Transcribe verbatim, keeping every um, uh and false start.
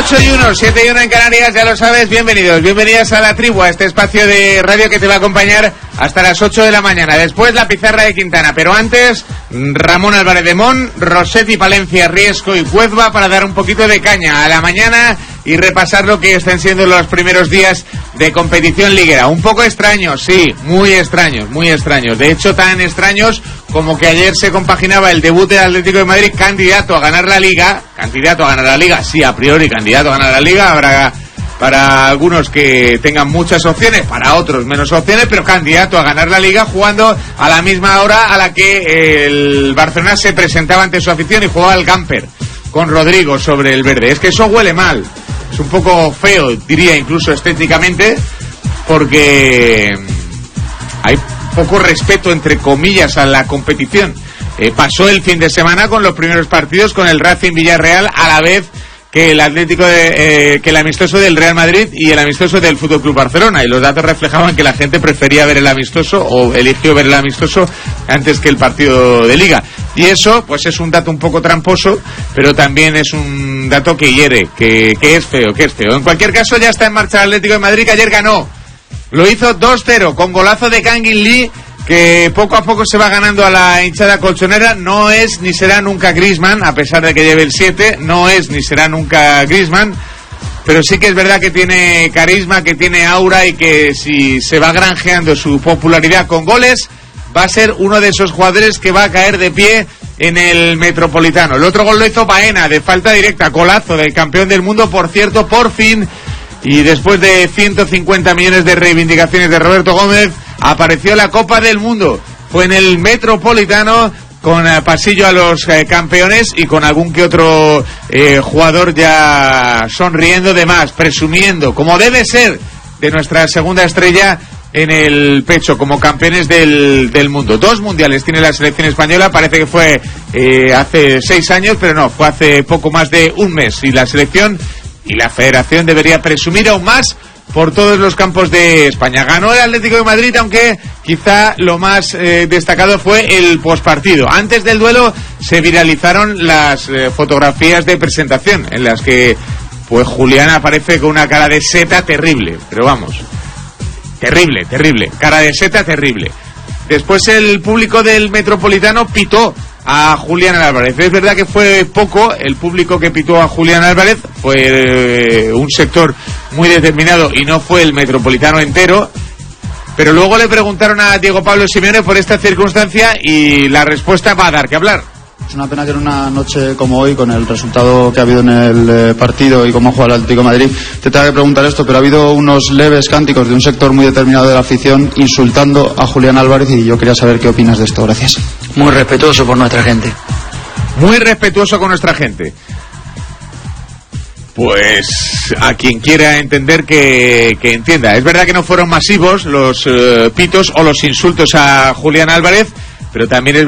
ocho y uno, siete y uno en Canarias, ya lo sabes, bienvenidos, bienvenidas a La Tribu, a este espacio de radio que te va a acompañar hasta las ocho de la mañana. Después la pizarra de Quintana, pero antes Ramón Álvarez de Mon, Rosetti, Palencia, Riesco y Cuezba para dar un poquito de caña a la mañana y repasar lo que están siendo los primeros días de competición liguera. Un poco extraños, sí, muy extraños, muy extraños. De hecho, tan extraños como que ayer se compaginaba el debut del Atlético de Madrid, candidato a ganar la Liga, candidato a ganar la Liga, sí, a priori candidato a ganar la Liga, habrá para algunos que tengan muchas opciones, para otros menos opciones, pero candidato a ganar la Liga, jugando a la misma hora a la que el Barcelona se presentaba ante su afición y jugaba el camper con Rodrigo sobre el verde. Es que eso huele mal, es un poco feo, diría incluso estéticamente, porque hay poco respeto, entre comillas, a la competición. Eh, pasó el fin de semana con los primeros partidos, con el Racing Villarreal, a la vez que el Atlético de, eh, que el amistoso del Real Madrid y el amistoso del Fútbol Club Barcelona, y los datos reflejaban que la gente prefería ver el amistoso o eligió ver el amistoso antes que el partido de Liga, y eso pues es un dato un poco tramposo, pero también es un dato que hiere, que, que es feo, que es feo. En cualquier caso, ya está en marcha el Atlético de Madrid, que ayer ganó, lo hizo dos cero con golazo de Kangin Lee, que poco a poco se va ganando a la hinchada colchonera. No es ni será nunca Griezmann, a pesar de que lleve el siete, no es ni será nunca Griezmann, pero sí que es verdad que tiene carisma, que tiene aura, y que si se va granjeando su popularidad con goles, va a ser uno de esos jugadores que va a caer de pie en el Metropolitano. El otro gol lo hizo Baena, de falta directa, golazo del campeón del mundo, por cierto, por fin, y después de ciento cincuenta millones de reivindicaciones de Roberto Gómez, apareció la Copa del Mundo. Fue en el Metropolitano, con eh, pasillo a los eh, campeones y con algún que otro eh, jugador ya sonriendo de más, presumiendo, como debe ser, de nuestra segunda estrella en el pecho, como campeones del, del mundo. Dos mundiales tiene la selección española, parece que fue eh, hace seis años, pero no, fue hace poco más de un mes, y la selección y la federación debería presumir aún más por todos los campos de España. Ganó el Atlético de Madrid, aunque quizá lo más eh, destacado fue el pospartido. Antes del duelo se viralizaron las eh, fotografías de presentación, en las que pues Julián aparece con una cara de seta terrible, pero vamos, terrible, terrible, cara de seta terrible. Después el público del Metropolitano pitó a Julián Álvarez. Es verdad que fue poco el público que pitó a Julián Álvarez, fue eh, un sector muy determinado y no fue el Metropolitano entero, pero luego le preguntaron a Diego Pablo Simeone por esta circunstancia y la respuesta va a dar que hablar. Es una pena que en una noche como hoy, con el resultado que ha habido en el eh, partido y cómo ha jugado el Atlético de Madrid, te tengo que preguntar esto, pero ha habido unos leves cánticos de un sector muy determinado de la afición insultando a Julián Álvarez, y yo quería saber qué opinas de esto. Gracias. Muy respetuoso por nuestra gente. Muy respetuoso con nuestra gente. Pues a quien quiera entender que, que entienda. Es verdad que no fueron masivos los uh, pitos o los insultos a Julián Álvarez, pero también es